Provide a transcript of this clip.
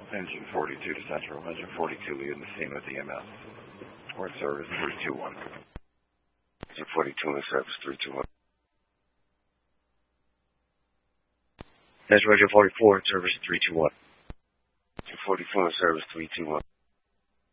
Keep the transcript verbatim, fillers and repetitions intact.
Engine forty-two to Central. Engine forty-two leaving the scene with E M S. Port service three two one. Engine forty-two in service three two one. That's Engine forty-four in service three two one. Engine forty-four in service three two one.